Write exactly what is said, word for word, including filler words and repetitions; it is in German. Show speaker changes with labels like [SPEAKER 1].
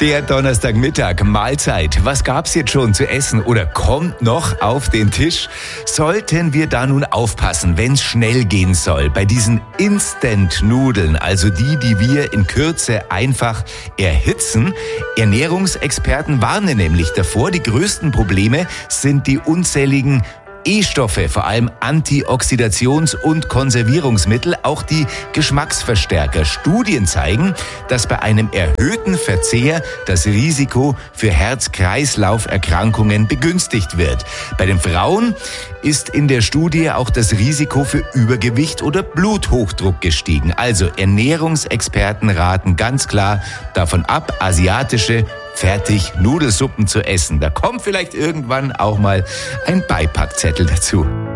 [SPEAKER 1] Der Donnerstagmittag, Mahlzeit. Was gab's jetzt schon zu essen oder kommt noch auf den Tisch? Sollten wir da nun aufpassen, wenn's schnell gehen soll, bei diesen Instant-Nudeln, also die, die wir in Kürze einfach erhitzen? Ernährungsexperten warnen nämlich davor, die größten Probleme sind die unzähligen E-Stoffe, vor allem Antioxidations- und Konservierungsmittel, auch die Geschmacksverstärker. Studien zeigen, dass bei einem erhöhten Verzehr das Risiko für Herz-Kreislauf-Erkrankungen begünstigt wird. Bei den Frauen ist in der Studie auch das Risiko für Übergewicht oder Bluthochdruck gestiegen. Also Ernährungsexperten raten ganz klar davon ab, asiatische Fertig-Nudelsuppen zu essen. Da kommt vielleicht irgendwann auch mal ein Beipackzettel dazu.